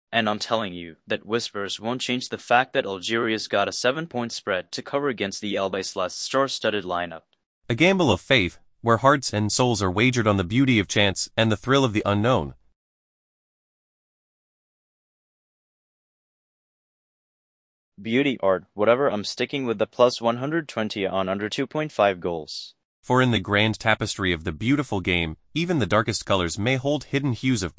And I'm telling you that whispers won't change the fact that Algeria's got a 7-point spread to cover against the El Baislas star-studded lineup. A gamble of faith, where hearts and souls are wagered on the beauty of chance and the thrill of the unknown. Beauty, art, whatever, I'm sticking with the plus 120 on under 2.5 goals. For in the grand tapestry of the beautiful game, even the darkest colors may hold hidden hues of